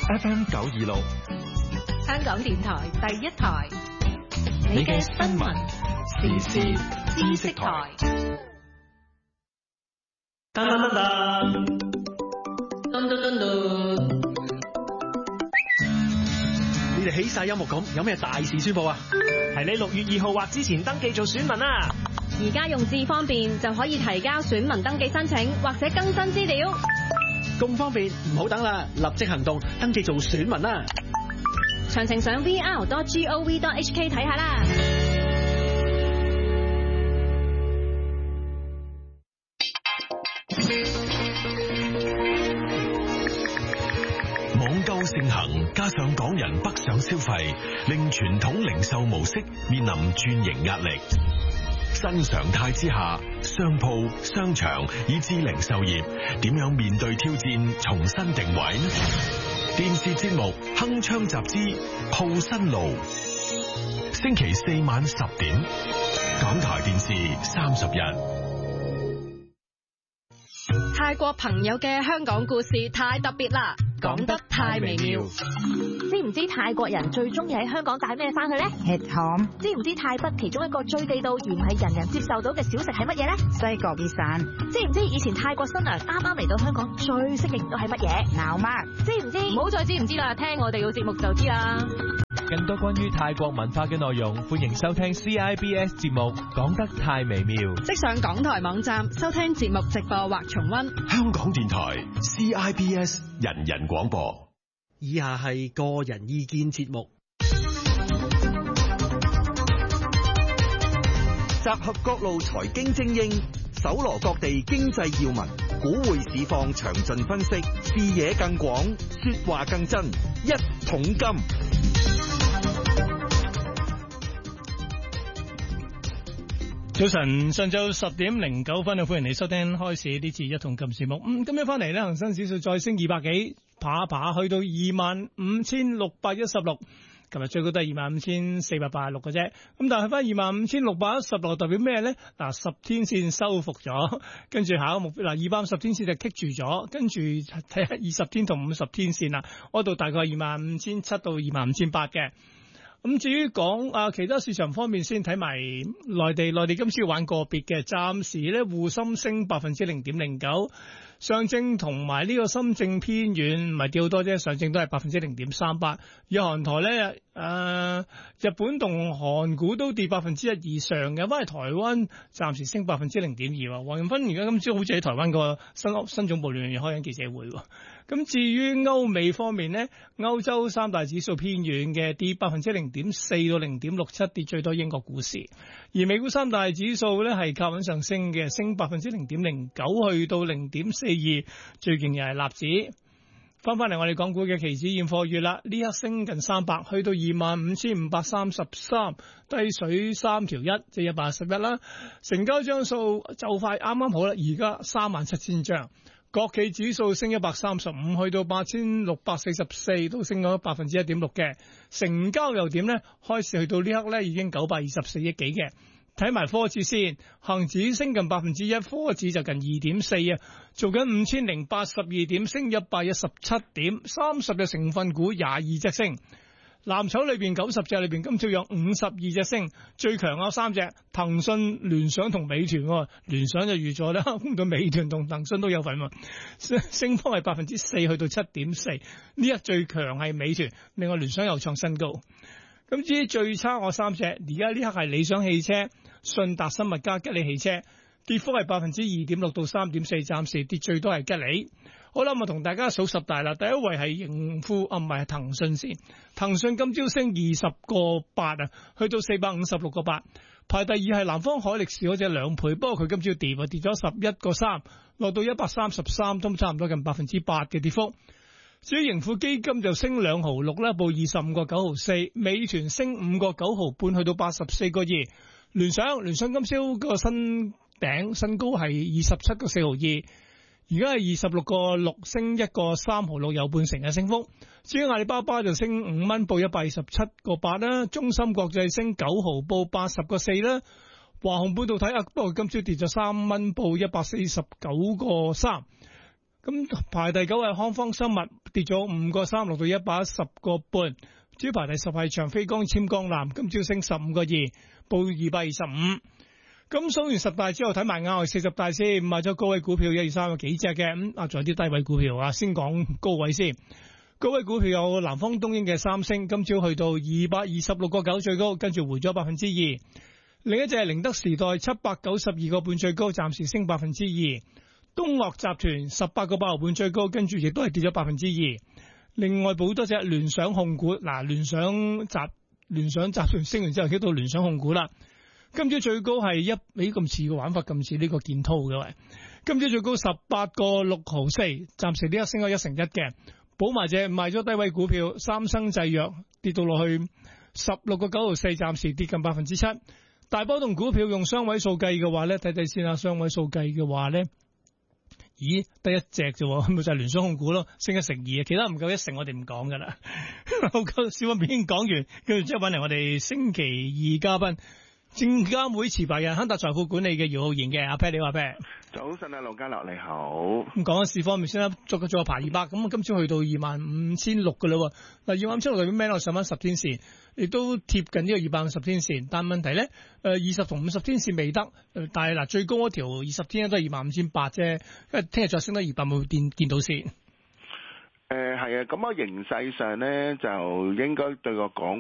FM 926， 香港電台第一台， 你嘅新聞時事知識台。 噔噔噔噔，噔噔噔噔。 你哋起晒音樂咁，有咩大事宣佈啊？ 係你6月2號或之前登記做選民啊！ 而家用智方便就可以提交選民登記申請或者更新資料。 咁方便，唔好等啦，立即行動，登記做選民啦！ 詳情上 vr.gov.hk 睇下啦。 網購盛行，加上港人北上消費，令傳統零售模式面臨轉型壓力。新常態之下，商鋪、商場以至零售業點樣面對挑戰，重新定位呢？電視節目《鏗鏘集之鋪新路》，星期4晚10點，港台電視31。 泰國朋友嘅香港故事太特別啦，講得太微妙。 知唔知泰國人最中意喺香港帶咩翻去呢？ 吃糖。 知唔知泰北其中一個最地道而唔係人人接受到嘅小食係乜嘢呢？ 西國必散。 知唔知以前泰國新娘啱啱嚟到香港最適應到係乜嘢？ 鬧媽。 知唔知？ 唔好再知唔知啦，聽我哋嘅節目就知啦。 更多關於泰國文化嘅內容，歡迎收聽 CIBS 節目《講得太微妙》。 即上港台網站收聽節目直播或重溫。 香港電台 CIBS 人人廣播。 以下係個人意見節目， 集合各路財經精英，搜羅各地經濟要聞，股匯市況詳盡分析，視野更廣，說話更真。一桶金。 早晨，上晝10點09分，歡迎你收聽開市呢次一桶金節目。今日翻嚟咧，恒生指數再升200幾，爬一爬去到25,616。琴日最高都係25,486嘅啫。咁但係去翻25,616，代表咩咧？嗱，10天線收復咗，跟住下一個目標嗱，250天線就棘住咗，跟住睇下20天同50天線啦，嗰度大概25,700到25,800嘅。咁至於講其他市場方面，先睇埋內地今朝玩個別嘅，暫時咧滬深升0.09%，上證同埋呢個深證偏軟，唔係跌好多啫，上證都係0.38%。日韓台咧日本同韓股都跌1%以上嘅，反而台灣暫時升0.2%。黃仁勳而家今朝好似喺台灣個新總部裏面開緊記者會喎。咁至於歐美方面呢，歐洲三大指數偏軟嘅，跌0.4%到0.67%，跌最多英國股市。而美股三大指數呢係靠穩上升嘅，升0.09%去到0.42%，最勁又係納指。翻嚟我哋港股嘅期指現貨月啦，呢刻升近300，去到25,533，低水3條1，即係111啦。成交張數就快啱啱好啦，而家37,000張。國企指數升135，去到8,644，都升咗1.6%嘅。成交又點呢？開市去到呢刻呢已經924億幾嘅。睇埋科指先，恒指升近1%，科指就近2.4啊，做緊5,082點，升117點，30隻成分股22隻升。藍籌裏邊90隻裏邊，今朝有52隻升，最強有3隻，騰訊、聯想同美團。聯想就預咗啦，估到美團同騰訊都有份喎。升幅係4%，去到7.4。呢日最強係美團，另外聯想又創新高。咁至於最差我3隻，而家呢刻係理想汽車、信達生物加吉利汽車，跌幅係2.6%到3.4%，暫時跌最多係吉利。好啦，我同大家數10大啦。第一位係盈富，唔係騰訊先。騰訊今朝升20.8%，去到456.8。排第二係南方海力士嗰隻2倍，不過佢今朝跌咗11.3，落到133，都差唔多近8%嘅跌幅。至於盈富基金就升2毫6啦，報25.9毫4。美團升5.9毫半，去到84.2。聯想今朝個新高係27.4毫2。而家係26.6，升1.3毫6，有半成嘅升幅。至於阿里巴巴就升5蚊，報127.8啦。中芯國際升9毫，報80.4啦。華虹半導體不過今朝跌咗3蚊，報149.3。 咁排第9係康方生物，跌咗5個3，落到110個半。至於排第10係長飛光纖光纜，今朝升15個2，報225。咁數完10大之後，睇埋額外40大先，買咗高位股票1、2、3有幾隻嘅，咁仲有啲低位股票啊，先講高位先。高位股票有南方東英嘅3星，今朝去到226個9最高，跟住回咗 2%。另一隻係寧德時代792個半最高，暫時升 2%。東岳集團18個8毫半最高，跟住亦都係跌咗 2%。另外補多隻聯想控股，聯想集團升完之後，跌到聯想控股啦。今朝最高係咁似嘅玩法，咁似呢個建滔嘅喂。今朝最高18個6毫4，暫時呢一升咗1%嘅。補埋隻賣咗低位股票，三生製藥跌到落去16個9毫4，暫時跌近 7%。大波動股票用雙位數計嘅話咧，睇先啦。雙位數計嘅話咧，咦，得一隻啫，咁咪就係聯想控股咯，升1%，其他唔夠1成，我哋唔講噶啦。好，小品已經講完，跟住之後揾嚟我哋星期二嘉賓，證監會持牌人亨達財富管理嘅姚浩然嘅阿 Pat， 你話 Pat？ 早晨啊，盧家樂你好。 咁講緊市方面先啦，做個排200，咁今朝去到25,600噶啦。嗱，25,600代表咩咧？我上翻10天線，亦都貼近呢個250天線。但問題咧，20同50天線未得，但係嗱最高嗰條20天都係25,800啫。因為聽日再升得200，會見到先。 係啊，咁啊形勢上咧就應該對個港